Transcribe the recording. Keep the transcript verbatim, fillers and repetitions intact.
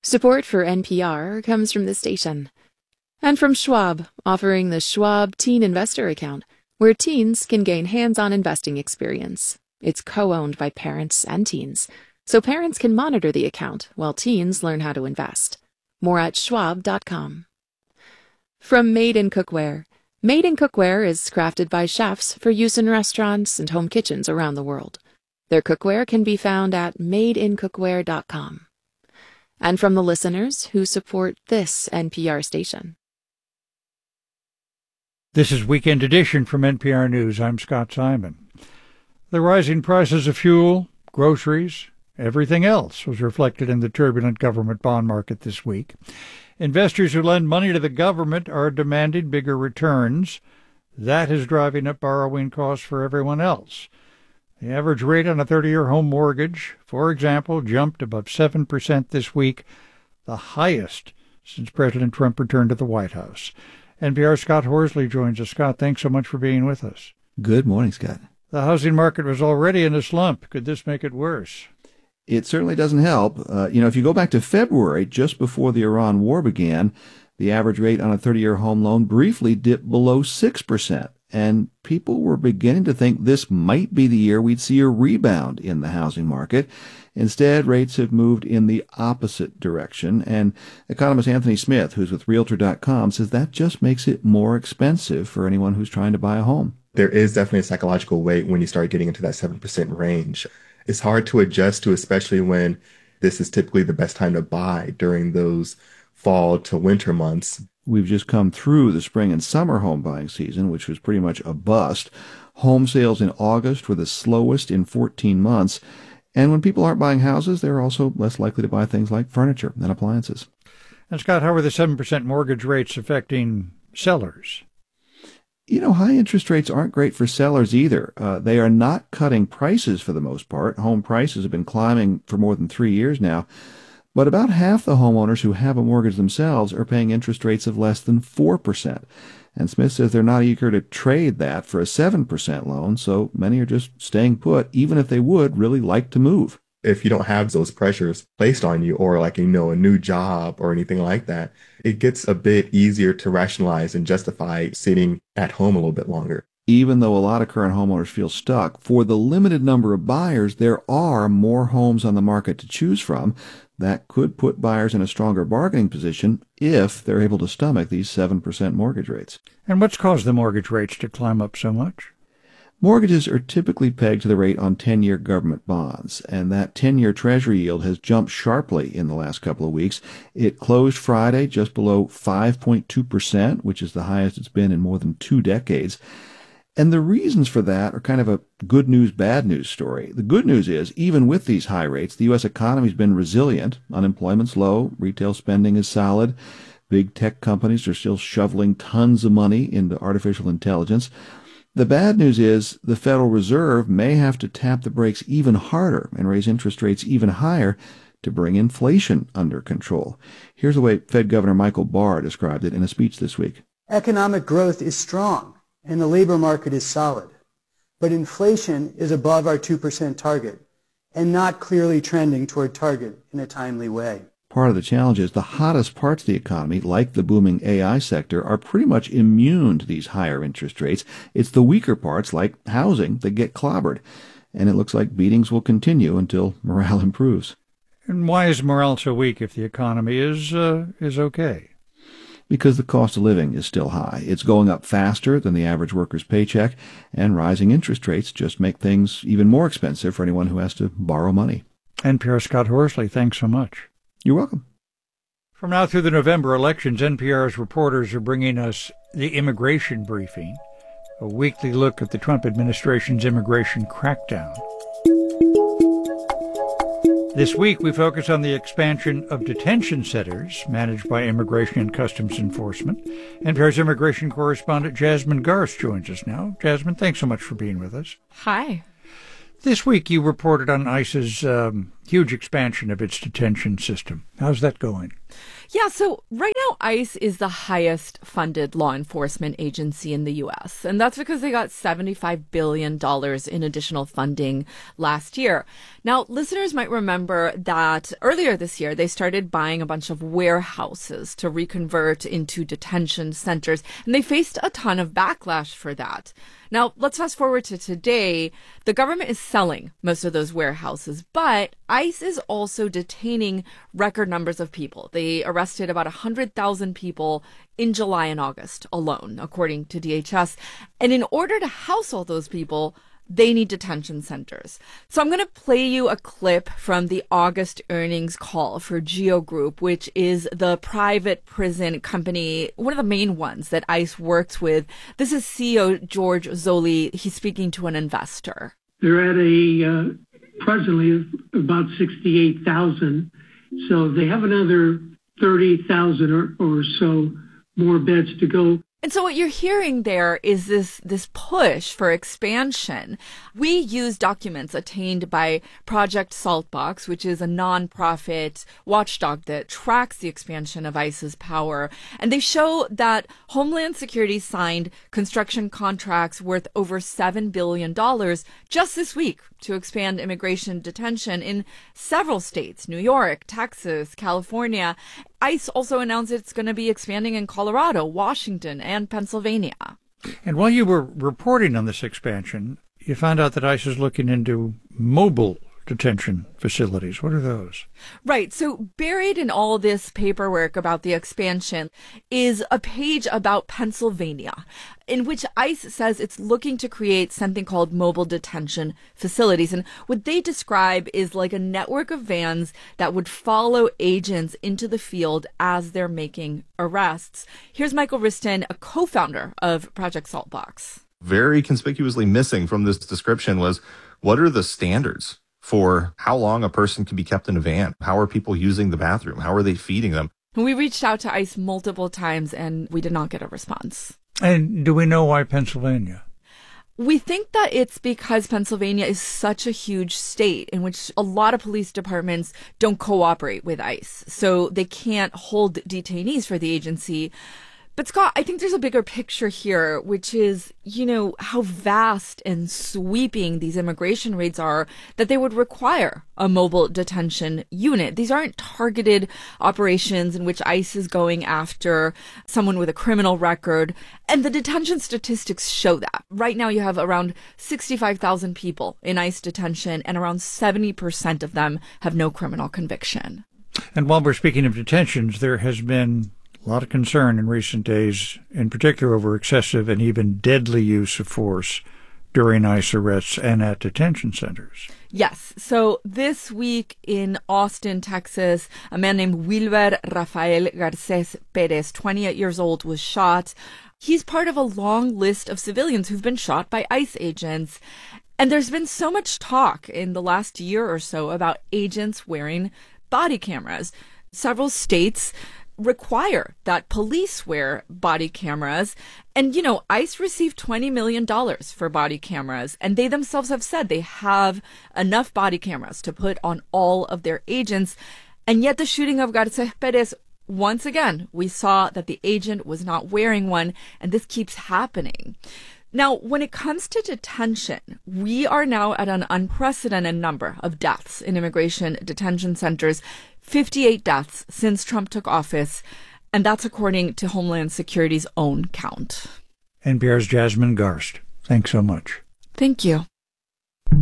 Support for N P R comes from the station. And from Schwab, offering the Schwab Teen Investor Account, where teens can gain hands-on investing experience. It's co-owned by parents and teens, so parents can monitor the account while teens learn how to invest. More at schwab dot com. From Made in Cookware. Made in Cookware is crafted by chefs for use in restaurants and home kitchens around the world. Their cookware can be found at made in cookware dot com. And from the listeners who support this N P R station. This is Weekend Edition from N P R News. I'm Scott Simon. The rising prices of fuel, groceries, everything else was reflected in the turbulent government bond market this week. Investors who lend money to the government are demanding bigger returns. That is driving up borrowing costs for everyone else. The average rate on a thirty-year home mortgage, for example, jumped above seven percent this week, the highest since President Trump returned to the White House. N P R's Scott Horsley joins us. Scott, thanks so much for being with us. Good morning, Scott. The housing market was already in a slump. Could this make it worse? It certainly doesn't help. Uh, you know, if you go back to February, just before the Iran war began, the average rate on a thirty-year home loan briefly dipped below six percent. And people were beginning to think this might be the year we'd see a rebound in the housing market. Instead, rates have moved in the opposite direction. And economist Anthony Smith, who's with Realtor dot com, says that just makes it more expensive for anyone who's trying to buy a home. There is definitely a psychological weight when you start getting into that seven percent range. It's hard to adjust to, especially when this is typically the best time to buy during those fall to winter months. We've just come through the spring and summer home buying season, which was pretty much a bust. Home sales in August were the slowest in fourteen months. And when people aren't buying houses, they're also less likely to buy things like furniture and appliances. And Scott, how are the seven percent mortgage rates affecting sellers? You know, high interest rates aren't great for sellers either. Uh, they are not cutting prices for the most part. Home prices have been climbing for more than three years now. But about half the homeowners who have a mortgage themselves are paying interest rates of less than four percent. And Smith says they're not eager to trade that for a seven percent loan, so many are just staying put, even if they would really like to move. If you don't have those pressures placed on you, or like, you know, a new job or anything like that, it gets a bit easier to rationalize and justify sitting at home a little bit longer. Even though a lot of current homeowners feel stuck, for the limited number of buyers, there are more homes on the market to choose from. That could put buyers in a stronger bargaining position if they're able to stomach these seven percent mortgage rates. And what's caused the mortgage rates to climb up so much? Mortgages are typically pegged to the rate on ten-year government bonds, and that ten-year Treasury yield has jumped sharply in the last couple of weeks. It closed Friday just below five point two percent, which is the highest it's been in more than two decades. And the reasons for that are kind of a good news, bad news story. The good news is, even with these high rates, the U S economy's been resilient. Unemployment's low, retail spending is solid, big tech companies are still shoveling tons of money into artificial intelligence. The bad news is the Federal Reserve may have to tap the brakes even harder and raise interest rates even higher to bring inflation under control. Here's the way Fed Governor Michael Barr described it in a speech this week. Economic growth is strong and the labor market is solid, but inflation is above our two percent target and not clearly trending toward target in a timely way. Part of the challenge is the hottest parts of the economy, like the booming A I sector, are pretty much immune to these higher interest rates. It's the weaker parts, like housing, that get clobbered. And it looks like beatings will continue until morale improves. And why is morale so weak if the economy is uh, is okay? Because the cost of living is still high. It's going up faster than the average worker's paycheck, and rising interest rates just make things even more expensive for anyone who has to borrow money. N P R's Scott Horsley, thanks so much. You're welcome. From now through the November elections, N P R's reporters are bringing us the Immigration Briefing, a weekly look at the Trump administration's immigration crackdown. This week, we focus on the expansion of detention centers managed by Immigration and Customs Enforcement. N P R's immigration correspondent Jasmine Garst joins us now. Jasmine, thanks so much for being with us. Hi. This week, you reported on ICE's um, huge expansion of its detention system. How's that going? Yeah, so right now ICE is the highest funded law enforcement agency in the U S, and that's because they got seventy-five billion dollars in additional funding last year. Now, listeners might remember that earlier this year, they started buying a bunch of warehouses to reconvert into detention centers, and they faced a ton of backlash for that. Now, let's fast forward to today. The government is selling most of those warehouses, but ICE is also detaining record numbers of people. They arrested about one hundred thousand people in July and August alone, according to D H S. And in order to house all those people, they need detention centers. So I'm going to play you a clip from the August earnings call for Geo Group, which is the private prison company, one of the main ones that ICE works with. This is C E O George Zoley. He's speaking to an investor. They're at a uh, presently about sixty-eight thousand. So they have another thirty thousand or, or so more beds to go. And so what you're hearing there is this this push for expansion. We use documents attained by Project Saltbox, which is a nonprofit watchdog that tracks the expansion of ICE's power. And they show that Homeland Security signed construction contracts worth over seven billion dollars just this week to expand immigration detention in several states, New York, Texas, California. ICE also announced it's going to be expanding in Colorado, Washington, and Pennsylvania. And while you were reporting on this expansion, you found out that ICE is looking into mobile detention facilities. What are those? Right. So buried in all this paperwork about the expansion is a page about Pennsylvania, in which ICE says it's looking to create something called mobile detention facilities. And what they describe is like a network of vans that would follow agents into the field as they're making arrests. Here's Michael Wriston, a co-founder of Project Saltbox. Very conspicuously missing from this description was, what are the standards for how long a person can be kept in a van? How are people using the bathroom? How are they feeding them? We reached out to ICE multiple times and we did not get a response. And do we know why Pennsylvania? We think that it's because Pennsylvania is such a huge state in which a lot of police departments don't cooperate with ICE, so they can't hold detainees for the agency. But Scott, I think there's a bigger picture here, which is, you know, how vast and sweeping these immigration raids are that they would require a mobile detention unit. These aren't targeted operations in which ICE is going after someone with a criminal record. And the detention statistics show that. Right now you have around sixty-five thousand people in ICE detention, and around seventy percent of them have no criminal conviction. And while we're speaking of detentions, there has been a lot of concern in recent days, in particular over excessive and even deadly use of force during ICE arrests and at detention centers. Yes. So this week in Austin, Texas, a man named Wilber Rafael Garces Perez, twenty-eight years old, was shot. He's part of a long list of civilians who've been shot by ICE agents. And there's been so much talk in the last year or so about agents wearing body cameras. Several states require that police wear body cameras. And, you know, ICE received twenty million dollars for body cameras, and they themselves have said they have enough body cameras to put on all of their agents. And yet the shooting of Garces Perez, once again, we saw that the agent was not wearing one, and this keeps happening. Now, when it comes to detention, we are now at an unprecedented number of deaths in immigration detention centers, fifty-eight deaths since Trump took office, and that's according to Homeland Security's own count. N P R's Jasmine Garsd, thanks so much. Thank you.